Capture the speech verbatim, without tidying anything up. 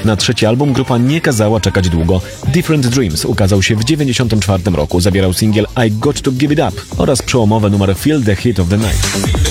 na trzeci album grupa nie kazała czekać długo. Different Dreams ukazał się w dziewięćdziesiątym czwartym roku, zawierał singiel I Got To Give It Up oraz przełomowy numer Feel The Heat of The Night.